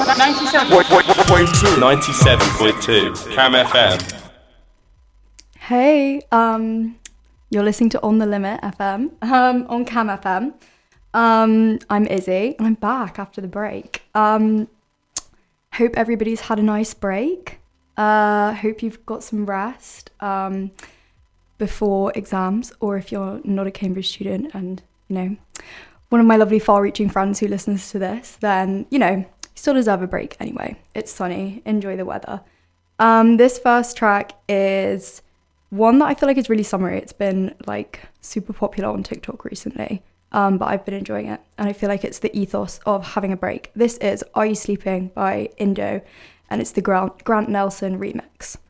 97.2 Cam FM. Hey, you're listening to On the Limit FM on Cam FM. I'm Izzy and I'm back after the break. Hope everybody's had a nice break. Hope you've got some rest before exams, or if you're not a Cambridge student and, you know, one of my lovely far-reaching friends who listens to this, then, you know, you still deserve a break anyway. It's sunny. Enjoy the weather. This first track is one that I feel like is really summery. It's been like super popular on TikTok recently, but I've been enjoying it. And I feel like it's the ethos of having a break. This is Are You Sleeping by Indo, and it's the Grant Nelson remix.